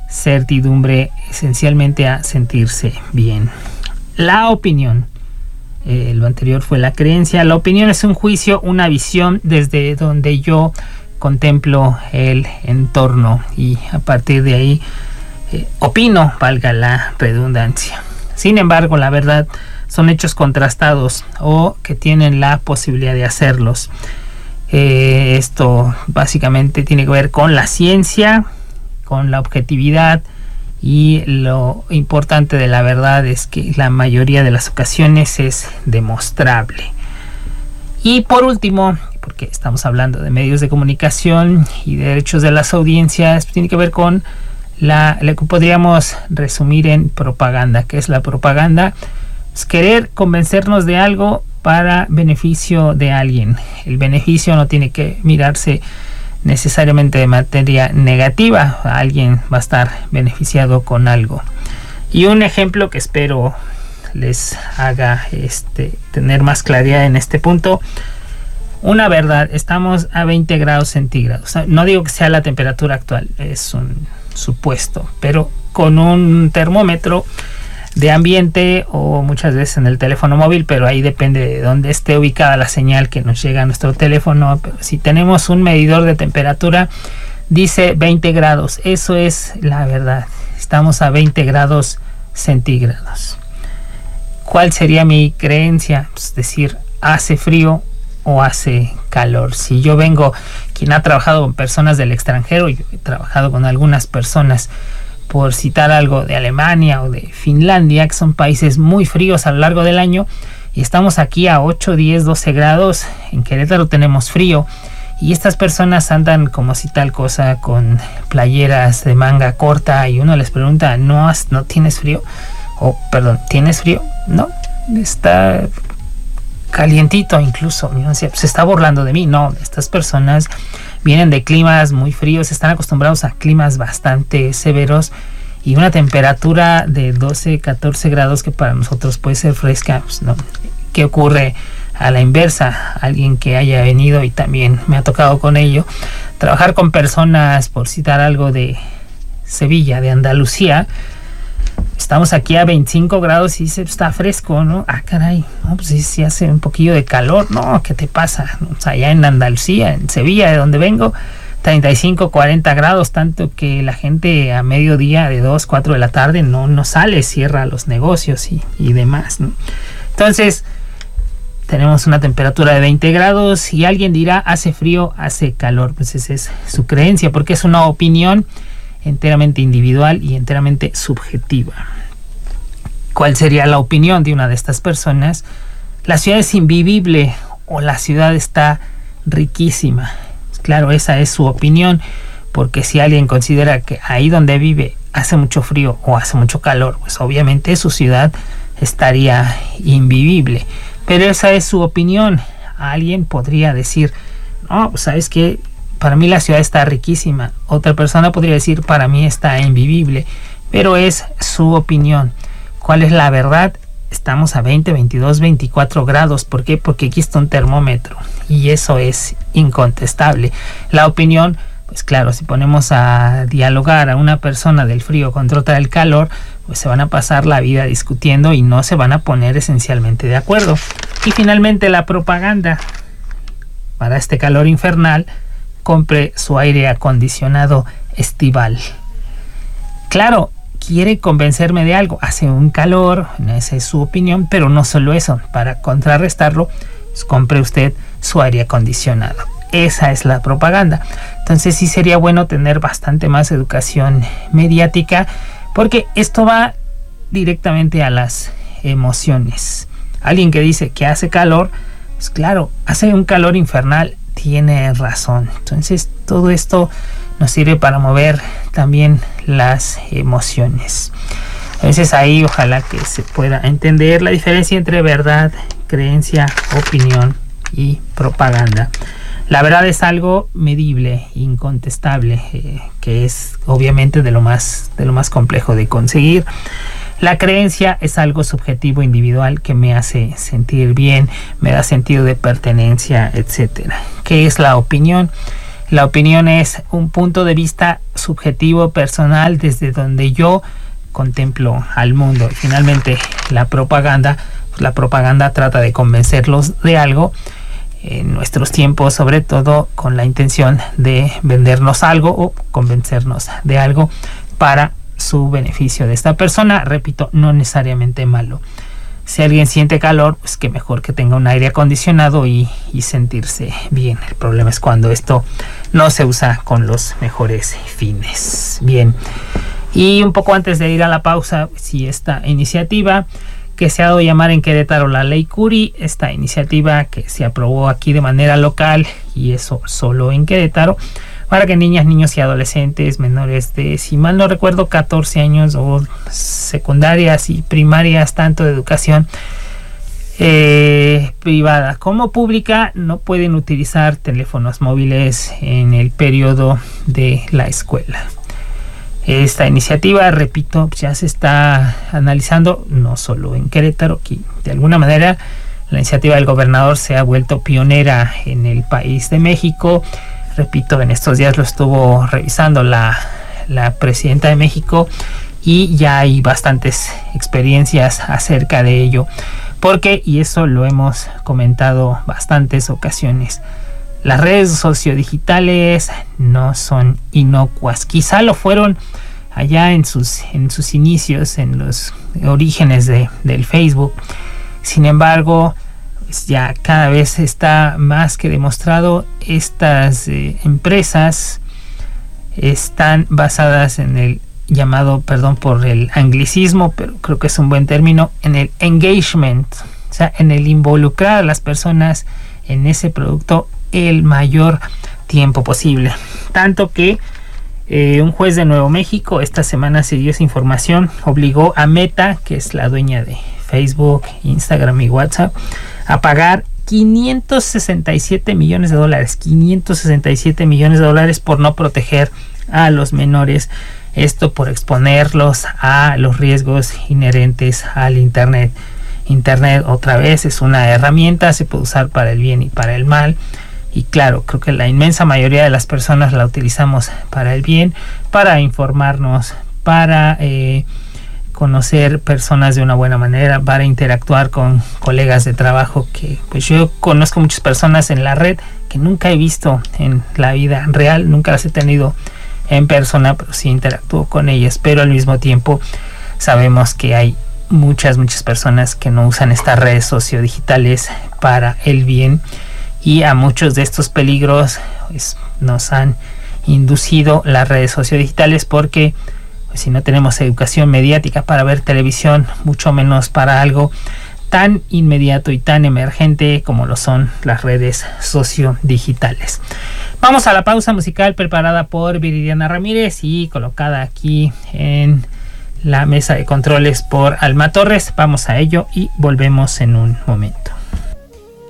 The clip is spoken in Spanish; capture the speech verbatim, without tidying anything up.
certidumbre, esencialmente a sentirse bien. La opinión, eh, lo anterior fue la creencia. La opinión es un juicio, una visión desde donde yo contemplo el entorno y a partir de ahí eh, opino, valga la redundancia. Sin embargo, la verdad son hechos contrastados o que tienen la posibilidad de hacerlos. Eh, esto básicamente tiene que ver con la ciencia, con la objetividad, y lo importante de la verdad es que la mayoría de las ocasiones es demostrable. Y por último, porque estamos hablando de medios de comunicación y de derechos de las audiencias, tiene que ver con la, lo que podríamos resumir en propaganda. ¿Qué es la propaganda? Es querer convencernos de algo para beneficio de alguien. El beneficio no tiene que mirarse necesariamente de materia negativa. Alguien va a estar beneficiado con algo. Y un ejemplo que espero les haga este, tener más claridad en este punto. Una verdad, estamos a veinte grados centígrados. No digo que sea la temperatura actual, es un supuesto, pero con un termómetro de ambiente o muchas veces en el teléfono móvil, pero ahí depende de dónde esté ubicada la señal que nos llega a nuestro teléfono. Pero si tenemos un medidor de temperatura, dice veinte grados, eso es la verdad. Estamos a veinte grados centígrados. ¿Cuál sería mi creencia? Pues decir, hace frío o hace calor. Si yo vengo, quien ha trabajado con personas del extranjero, yo he trabajado con algunas personas, por citar algo, de Alemania o de Finlandia, que son países muy fríos a lo largo del año, y estamos aquí a ocho, diez, doce grados. En Querétaro tenemos frío y estas personas andan como si tal cosa con playeras de manga corta, y uno les pregunta, ¿no, has, no tienes frío? O, perdón, ¿tienes frío? No, está calientito incluso. Se está burlando de mí. No, estas personas vienen de climas muy fríos, están acostumbrados a climas bastante severos, y una temperatura de doce, catorce grados que para nosotros puede ser fresca, pues no. ¿Qué ocurre a la inversa? Alguien que haya venido, y también me ha tocado con ello, trabajar con personas, por citar algo, de Sevilla, de Andalucía. Estamos aquí a veinticinco grados y dice, está fresco, ¿no? Ah, caray, no, pues sí, sí hace un poquillo de calor. No, ¿qué te pasa? O sea, allá en Andalucía, en Sevilla, de donde vengo, treinta y cinco, cuarenta grados, tanto que la gente a mediodía de dos, cuatro de la tarde no, no sale, cierra los negocios y, y demás, ¿no? Entonces, tenemos una temperatura de veinte grados y alguien dirá, hace frío, hace calor. Pues esa es su creencia, porque es una opinión enteramente individual y enteramente subjetiva. ¿Cuál sería la opinión de una de estas personas? La ciudad es invivible o la ciudad está riquísima. Claro, esa es su opinión, porque si alguien considera que ahí donde vive hace mucho frío o hace mucho calor, pues obviamente su ciudad estaría invivible. Pero esa es su opinión. Alguien podría decir, no, pues sabes que para mí la ciudad está riquísima. Otra persona podría decir, para mí está invivible. Pero es su opinión. ¿Cuál es la verdad? Estamos a veinte, veintidós, veinticuatro grados. ¿Por qué? Porque aquí está un termómetro. Y eso es incontestable. La opinión, pues claro, si ponemos a dialogar a una persona del frío contra otra del calor, pues se van a pasar la vida discutiendo y no se van a poner esencialmente de acuerdo. Y finalmente la propaganda. Para este calor infernal, compre su aire acondicionado estival. Claro, quiere convencerme de algo. Hace un calor, esa es su opinión, pero no solo eso. Para contrarrestarlo, pues compre usted su aire acondicionado. Esa es la propaganda. Entonces sí sería bueno tener bastante más educación mediática, porque esto va directamente a las emociones. Alguien que dice que hace calor, pues claro, hace un calor infernal, tiene razón. Entonces todo esto nos sirve para mover también las emociones. Entonces ahí ojalá que se pueda entender la diferencia entre verdad, creencia, opinión y propaganda. La verdad es algo medible, incontestable, eh, que es obviamente de lo más, de lo más complejo de conseguir. La creencia es algo subjetivo, individual, que me hace sentir bien, me da sentido de pertenencia, etcétera. ¿Qué es la opinión? La opinión es un punto de vista subjetivo, personal, desde donde yo contemplo al mundo. Y finalmente, la propaganda, pues la propaganda trata de convencerlos de algo, en nuestros tiempos, sobre todo con la intención de vendernos algo o convencernos de algo para su beneficio de esta persona. Repito, no necesariamente malo. Si alguien siente calor, pues que mejor que tenga un aire acondicionado y, y sentirse bien. El problema es cuando esto no se usa con los mejores fines. Bien, y un poco antes de ir a la pausa, si esta iniciativa que se ha dado a llamar en Querétaro la Ley Curi, esta iniciativa que se aprobó aquí de manera local, y eso solo en Querétaro, para que niñas, niños y adolescentes menores de, si mal no recuerdo, catorce años o secundarias y primarias, tanto de educación eh, privada como pública, no pueden utilizar teléfonos móviles en el periodo de la escuela. Esta iniciativa, repito, ya se está analizando no solo en Querétaro, que de alguna manera la iniciativa del gobernador se ha vuelto pionera en el país de México. Repito, en estos días lo estuvo revisando la, la presidenta de México y ya hay bastantes experiencias acerca de ello. Porque, y eso lo hemos comentado bastantes ocasiones, las redes sociodigitales no son inocuas. Quizá lo fueron allá en sus, en sus inicios, en los orígenes de, del Facebook. Sin embargo, pues ya cada vez está más que demostrado, estas eh, empresas están basadas en el llamado, perdón por el anglicismo, pero creo que es un buen término, en el engagement, o sea, en el involucrar a las personas en ese producto el mayor tiempo posible. Tanto que eh, un juez de Nuevo México esta semana se dio esa información, obligó a Meta, que es la dueña de Facebook, Instagram y WhatsApp, a pagar quinientos sesenta y siete millones de dólares, quinientos sesenta y siete millones de dólares por no proteger a los menores, esto por exponerlos a los riesgos inherentes al Internet. Internet, otra vez, es una herramienta, se puede usar para el bien y para el mal. Y claro, creo que la inmensa mayoría de las personas la utilizamos para el bien, para informarnos, para eh, conocer personas de una buena manera, para interactuar con colegas de trabajo, que pues yo conozco muchas personas en la red que nunca he visto en la vida real, nunca las he tenido en persona, pero sí interactúo con ellas. Pero al mismo tiempo sabemos que hay muchas, muchas personas que no usan estas redes sociodigitales para el bien. Y a muchos de estos peligros pues, nos han inducido las redes sociodigitales, porque pues, si no tenemos educación mediática para ver televisión, mucho menos para algo tan inmediato y tan emergente como lo son las redes sociodigitales. Vamos a la pausa musical preparada por Viridiana Ramírez y colocada aquí en la mesa de controles por Alma Torres. Vamos a ello y volvemos en un momento.